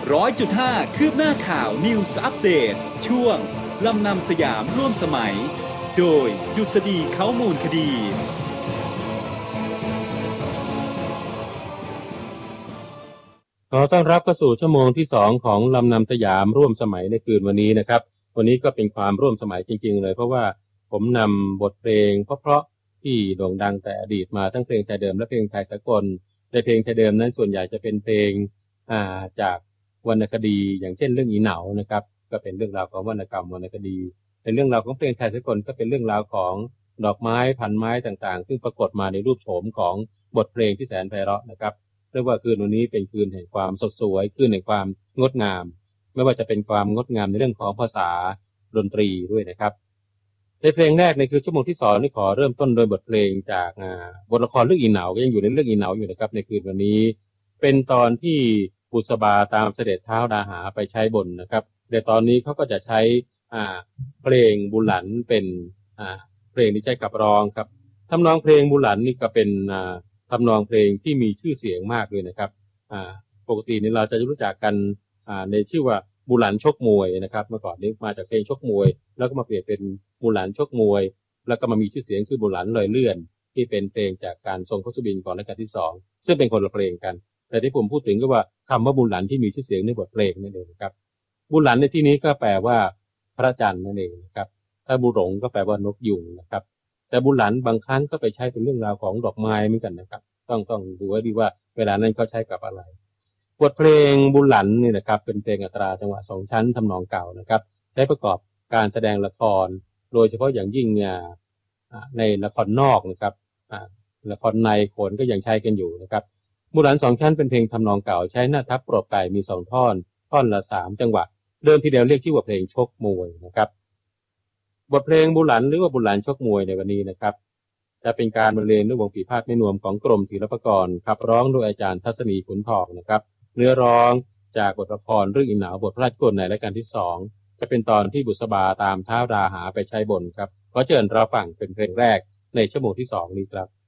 100.5 คืบหน้าข่าว News Update ช่วงลำนำสยามร่วมสมัยโดยดุษฎีเขามูลคดีขอต้อนรับเข้าสู่ชั่วโมงที่2ของลำนำสยามร่วมสมัยในคืนวันนี้นะครับวันนี้ก็เป็นความร่วมสมัยจริงๆเลยเพราะว่าผมนำบทเพลงเพราะๆที่โด่งดังแต่อดีตมาทั้งเพลงไทยเดิมและเพลงไทยสากลในเพลงไทยเดิมนั้นส่วนใหญ่จะเป็นเพลงจากวรรณคดีอย่างเช่นเรื่องอีเหนานะครับก็เป็นเรื่องราวของวรรณกรรมวรรณคดีเป็นเรื่องราวของเพลงไทยสากลก็เป็นเรื่องราวของดอกไม้พันไม้ต่างๆซึ่งปรากฏมาในรูปโฉมของบทเพลงที่แสนไพเราะนะครับเรียกว่าคืนวันนี้เป็นคืนแห่งความสดสวยคืนแห่งความงดงามไม่ว่าจะเป็นความงดงามในเรื่องของภาษาดนตรีด้วยนะครับในเพลงแรกในคือชั่วโมงที่2นี่ขอเริ่มต้นโดยบทเพลงจากบทละครเรื่องอีเหนาก็ยังอยู่ในเรื่องอีเหนาอยู่นะครับในคืนวันนี้เป็นตอนที่บุษบาตามเสด็จเท้าดาหาไปใช้บนนะครับในตอนนี้เขาก็จะใช้เพลงบุหลันเป็นเพลงที่ใช้ขับร้องครับทำนองเพลงบุหลันนี่ก็เป็นทำนองเพลงที่มีชื่อเสียงมากเลยนะครับปกตินี่เราจะรู้จักกันในชื่อว่าบุหลันชกมวยนะครับเมื่อก่อนนี้มาจากเพลงชกมวยแล้วก็มาเปลี่ยนเป็นบุหลันชกมวยแล้วก็มามีชื่อเสียงคือบุหลันลอยเลื่อนที่เป็นเพลงจากการทรงพระสุบินก่อนรัชกาลที่2ซึ่งเป็นคนละเพลงกันแต่ที่ผมพูดถึงก็ว่าคำว่าบุหลันที่มีชื่อเสียงในบทเพลงนั่นเองครับบุหลันในที่นี้ก็แปลว่าพระจันทร์นั่นเองนะครับถ้าบุหลงก็แปลว่านกยุงนะครับแต่บุหลันบางครั้งก็ไปใช้เป็นเรื่องราวของดอกไม้เหมือนกันนะครับต้องดูให้ดีว่าเวลานั้นเขาใช้กับอะไรบทเพลงบุหลันนี่นะครับเป็นเพลงอัตราจังหวะ2ชั้นทำนองเก่านะครับใช้ประกอบการแสดงละครโดยเฉพาะอย่างยิ่งในละครนอกนะครับละครในโขนก็ยังใช้กันอยู่นะครับบุหลัน2ชั้นเป็นเพลงทำนองเก่าใช้หน้าทับปรบไก่มี2ท่อนละ3จังหวะเดิมทีเดียวเรียกชื่อว่าเพลงชกมวยนะครับบทเพลงบุหลันหรือว่าบุหลันชกมวยในวันนี้นะครับจะเป็นการบรรเลงด้วยวงปีพาทย์แม่นวมของกรมศิลปากรขับร้องโดยอาจารย์ทัศนีขุนทองนะครับเนื้อร้องจากบทละครเรื่องอีเหนาบทพระราชนิพนธ์ในรายการที่2จะเป็นตอนที่บุษบาตามท้าวดาหาไปใช้บนครับขอเชิญรับฟังเป็นเพลงแรกในชั่วโมงที่2นี้ครับ